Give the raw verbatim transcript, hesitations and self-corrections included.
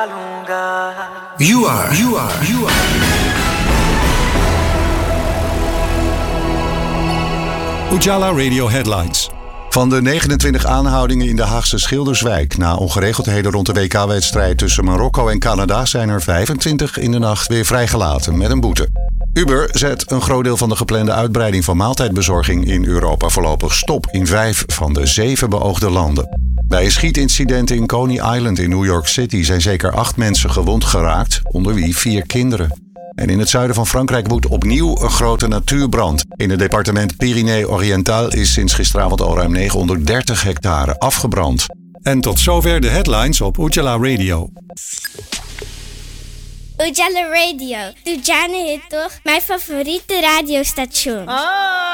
You are, you are, you are. Ujala Radio Headlines. Van de negenentwintig aanhoudingen in de Haagse Schilderswijk na ongeregeldheden rond de W K-wedstrijd tussen Marokko en Canada zijn er vijfentwintig in de nacht weer vrijgelaten met een boete. Uber zet een groot deel van de geplande uitbreiding van maaltijdbezorging in Europa voorlopig stop in vijf van de zeven beoogde landen. Bij een schietincident in Coney Island in New York City zijn zeker acht mensen gewond geraakt, onder wie vier kinderen. En in het zuiden van Frankrijk woedt opnieuw een grote natuurbrand. In het departement Pyrénées-Oriental is sinds gisteravond al ruim negenhonderddertig hectare afgebrand. En tot zover de headlines op Ujala Radio. Ujala Radio. Dujane is toch mijn favoriete radiostation. Oh.